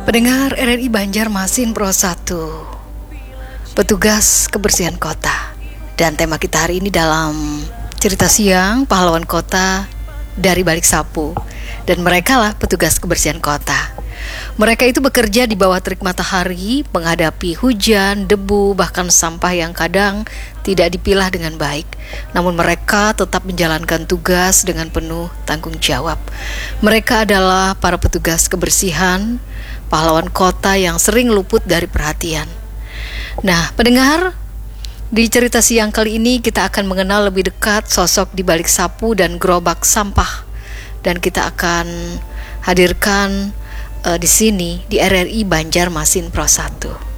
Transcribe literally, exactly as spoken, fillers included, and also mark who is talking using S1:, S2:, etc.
S1: Pendengar R R I Banjarmasin Pro satu, petugas kebersihan kota. Dan tema kita hari ini dalam cerita siang pahlawan kota dari balik sapu. Dan mereka lah petugas kebersihan kota. Mereka itu bekerja di bawah terik matahari, menghadapi hujan, debu, bahkan sampah yang kadang tidak dipilah dengan baik. Namun mereka tetap menjalankan tugas dengan penuh tanggung jawab. Mereka adalah para petugas kebersihan, pahlawan kota yang sering luput dari perhatian. Nah, pendengar, di cerita siang kali ini kita akan mengenal lebih dekat sosok di balik sapu dan gerobak sampah. Dan kita akan hadirkan uh, di sini di R R I Banjarmasin Pro satu.